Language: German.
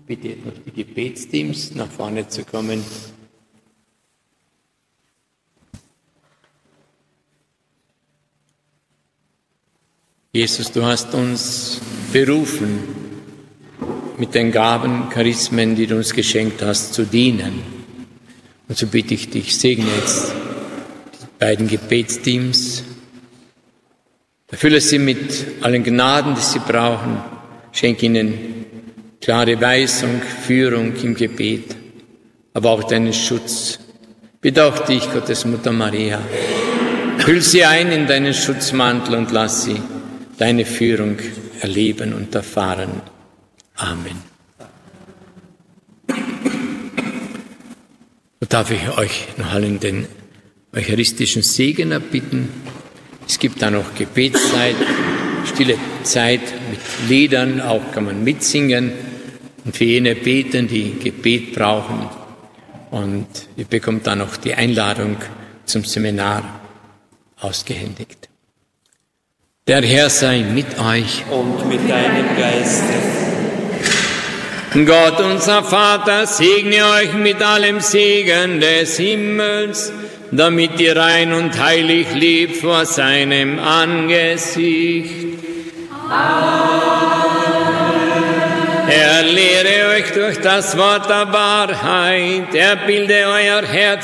bitte noch die Gebetsteams nach vorne zu kommen. Jesus, du hast uns berufen, mit den Gaben, Charismen, die du uns geschenkt hast, zu dienen. Und so bitte ich dich, segne jetzt die beiden Gebetsteams, erfülle sie mit allen Gnaden, die sie brauchen, schenke ihnen klare Weisung, Führung im Gebet, aber auch deinen Schutz. Bitte auch dich, Gottes Mutter Maria, hüll sie ein in deinen Schutzmantel und lass sie deine Führung erleben und erfahren. Amen. So darf ich euch noch allen den eucharistischen Segen erbitten. Es gibt da noch Gebetszeit, stille Zeit mit Liedern, auch kann man mitsingen und für jene beten, die Gebet brauchen. Und ihr bekommt dann noch die Einladung zum Seminar ausgehändigt. Der Herr sei mit euch. Und mit deinem Geiste. Gott, unser Vater, segne euch mit allem Segen des Himmels, damit ihr rein und heilig lebt vor seinem Angesicht. Amen. Er lehre euch durch das Wort der Wahrheit, er bilde euer Herz